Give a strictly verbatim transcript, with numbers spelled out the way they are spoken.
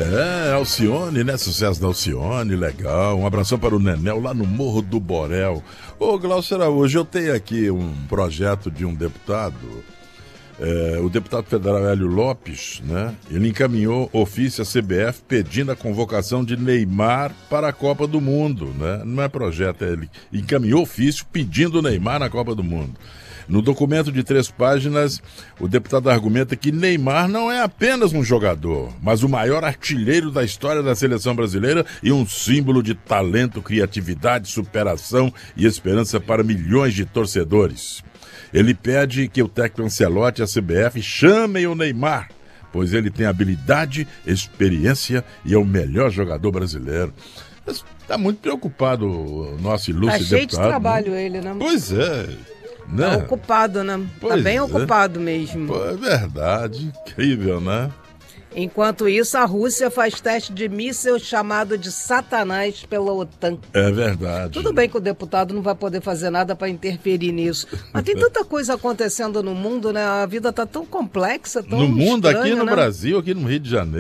É, Alcione, né? Sucesso da Alcione, legal. Um abração para o Nenel lá no Morro do Borel. Ô, Glaucio Araújo, eu tenho aqui um projeto de um deputado, é, o deputado federal Hélio Lopes, né? Ele encaminhou ofício à C B F pedindo a convocação de Neymar para a Copa do Mundo, né? Não é projeto, é ele encaminhou ofício pedindo o Neymar na Copa do Mundo. No documento de três páginas, o deputado argumenta que Neymar não é apenas um jogador, mas o maior artilheiro da história da seleção brasileira e um símbolo de talento, criatividade, superação e esperança para milhões de torcedores. Ele pede que o técnico Ancelotti e a C B F chamem o Neymar, pois ele tem habilidade, experiência e é o melhor jogador brasileiro. Está muito preocupado o nosso ilustre deputado. Tá cheio deputado, de trabalho, né? ele, né? Pois é. Né? Tá ocupado, né? Pois tá bem é. ocupado mesmo. Pô, é verdade, incrível, né? Enquanto isso, a Rússia faz teste de míssil chamado de Satanás pela OTAN. É verdade. Tudo bem que o deputado não vai poder fazer nada para interferir nisso. Mas tem tanta coisa acontecendo no mundo, né? A vida tá tão complexa, tão No mundo, estranha, aqui no né? Brasil, aqui no Rio de Janeiro.